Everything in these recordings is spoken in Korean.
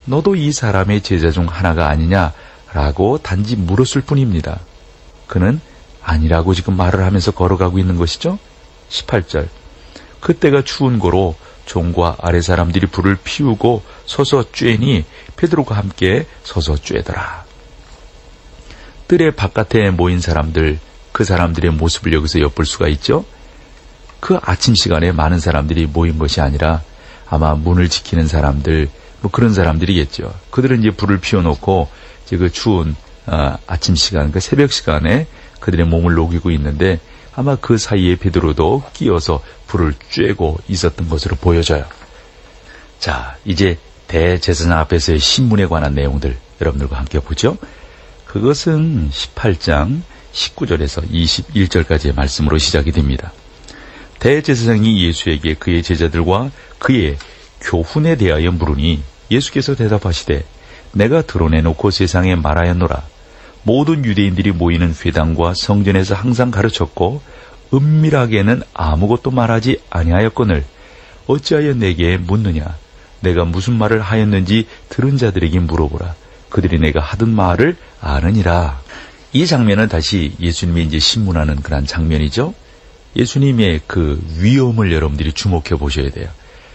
너도 이 사람의 제자 중 하나가 아니냐라고 단지 물었을 뿐입니다. 그는 아니라고 지금 말을 하면서 걸어가고 있는 것이죠. 18절. 그때가 추운 고로 종과 아래 사람들이 불을 피우고 서서 쬐니 베드로가 함께 서서 쬐더라. 뜰의 바깥에 모인 사람들, 그 사람들의 모습을 여기서 엿볼 수가 있죠. 그 아침 시간에 많은 사람들이 모인 것이 아니라 아마 문을 지키는 사람들, 그런 사람들이겠죠. 그들은 이제 불을 피워놓고 이제 그 추운 아침 시간, 그 새벽 시간에 그들의 몸을 녹이고 있는데 아마 그 사이에 베드로도 끼어서 불을 쬐고 있었던 것으로 보여져요. 자, 이제 대제사장 앞에서의 신문에 관한 내용들 여러분들과 함께 보죠. 그것은 18장 19절에서 21절까지의 말씀으로 시작이 됩니다. 대제사장이 예수에게 그의 제자들과 그의 교훈에 대하여 물으니 예수께서 대답하시되 내가 드러내놓고 세상에 말하였노라. 모든 유대인들이 모이는 회당과 성전에서 항상 가르쳤고 은밀하게는 아무것도 말하지 아니하였거늘 어찌하여 내게 묻느냐. 내가 무슨 말을 하였는지 들은 자들에게 물어보라. 그들이 내가 하던 말을 아느니라. 이 장면은 다시 예수님이 이제 신문하는 그런 장면이죠. 예수님의 그 위엄을 여러분들이 주목해 보셔야 돼요.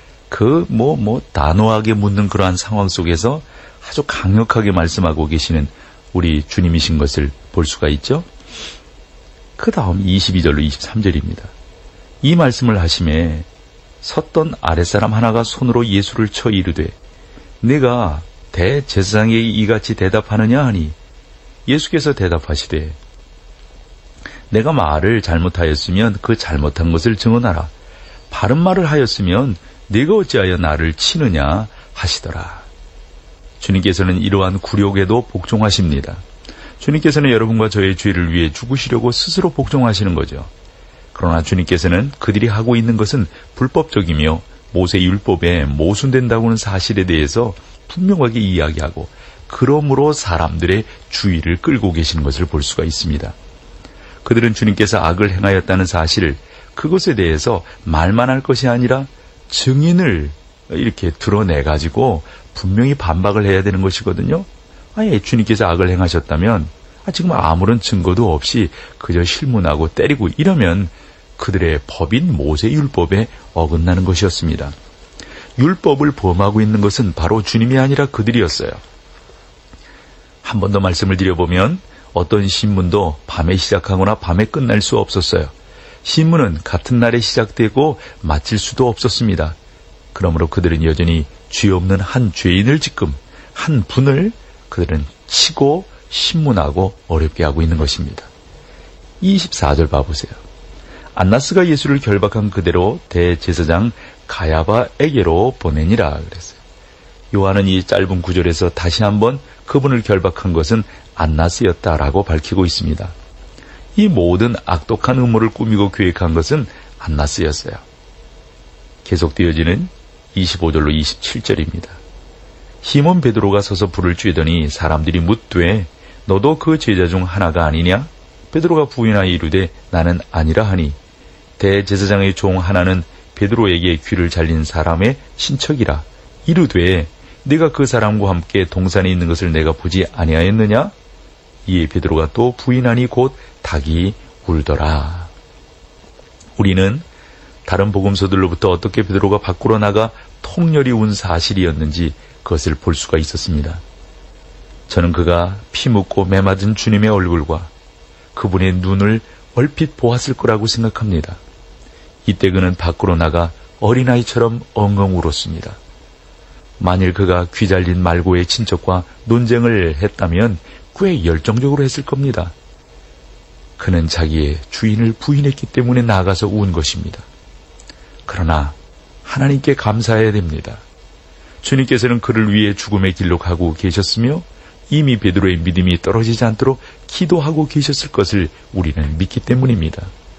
단호하게 묻는 그러한 상황 속에서 아주 강력하게 말씀하고 계시는 우리 주님이신 것을 볼 수가 있죠. 그 다음 22절로 23절입니다. 이 말씀을 하심에 섰던 아랫사람 하나가 손으로 예수를 쳐 이르되 내가 대제사장에게 이같이 대답하느냐 하니 예수께서 대답하시되 내가 말을 잘못하였으면 그 잘못한 것을 증언하라. 바른 말을 하였으면 네가 어찌하여 나를 치느냐 하시더라. 주님께서는 이러한 굴욕에도 복종하십니다. 주님께서는 여러분과 저의 죄를 위해 죽으시려고 스스로 복종하시는 거죠. 그러나 주님께서는 그들이 하고 있는 것은 불법적이며 모세 율법에 모순된다고는 사실에 대해서 분명하게 이야기하고 그러므로 사람들의 주의를 끌고 계시는 것을 볼 수가 있습니다. 그들은 주님께서 악을 행하였다는 사실을 그것에 대해서 말만 할 것이 아니라 증인을 이렇게 드러내가지고 분명히 반박을 해야 되는 것이거든요. 아예 주님께서 악을 행하셨다면 지금 아무런 증거도 없이 그저 실문하고 때리고 이러면 그들의 법인 모세 율법에 어긋나는 것이었습니다. 율법을 범하고 있는 것은 바로 주님이 아니라 그들이었어요. 한 번 더 말씀을 드려보면 어떤 신문도 밤에 시작하거나 밤에 끝날 수 없었어요. 신문은 같은 날에 시작되고 마칠 수도 없었습니다. 그러므로 그들은 여전히 죄 없는 한 죄인을 지금 한 분을 그들은 치고 신문하고 어렵게 하고 있는 것입니다. 24절 봐보세요. 안나스가 예수를 결박한 그대로 대제사장 가야바에게로 보내니라 그랬어요. 요한은 이 짧은 구절에서 다시 한번 그분을 결박한 것은 안나스였다라고 밝히고 있습니다. 이 모든 악독한 음모를 꾸미고 계획한 것은 안나스였어요. 계속되어지는 25절로 27절입니다. 시몬 베드로가 서서 불을 쬐더니 사람들이 묻되 너도 그 제자 중 하나가 아니냐? 베드로가 부인하여 이르되 나는 아니라 하니 대제사장의 종 하나는 베드로에게 귀를 잘린 사람의 친척이라 이르되 네가 그 사람과 함께 동산에 있는 것을 내가 보지 아니하였느냐? 이에 베드로가 또 부인하니 곧 닭이 울더라. 우리는 다른 복음서들로부터 어떻게 베드로가 밖으로 나가 통렬히 운 사실이었는지 그것을 볼 수가 있었습니다. 저는 그가 피 묻고 매맞은 주님의 얼굴과 그분의 눈을 얼핏 보았을 거라고 생각합니다. 이때 그는 밖으로 나가 어린아이처럼 엉엉 울었습니다. 만일 그가 귀 잘린 말고의 친척과 논쟁을 했다면 꽤 열정적으로 했을 겁니다. 그는 자기의 주인을 부인했기 때문에 나가서 운 것입니다. 그러나 하나님께 감사해야 됩니다. 주님께서는 그를 위해 죽음의 길로 가고 계셨으며 이미 베드로의 믿음이 떨어지지 않도록 기도하고 계셨을 것을 우리는 믿기 때문입니다.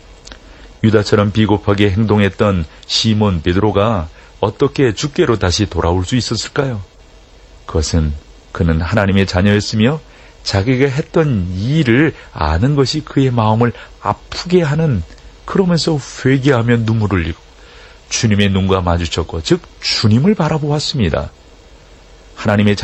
유다처럼 비겁하게 행동했던 시몬 베드로가 어떻게 주께로 다시 돌아올 수 있었을까요? 그것은 그는 하나님의 자녀였으며 자기가 했던 이 일을 아는 것이 그의 마음을 아프게 하는, 그러면서 회개하며 눈물을 흘리고 주님의 눈과 마주쳤고 즉 주님을 바라보았습니다. 하나님의